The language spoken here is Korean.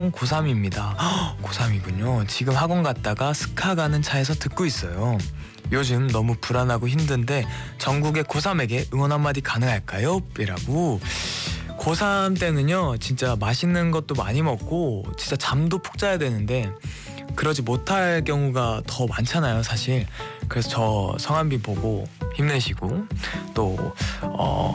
고3입니다. 고3이군요. 지금 학원 갔다가 스카 가는 차에서 듣고 있어요. 요즘 너무 불안하고 힘든데 전국의 고3에게 응원 한마디 가능할까요? 이라고. 고3 때는요 진짜 맛있는 것도 많이 먹고 진짜 잠도 푹 자야 되는데 그러지 못할 경우가 더 많잖아요 사실. 그래서 저 성한비 보고 힘내시고 또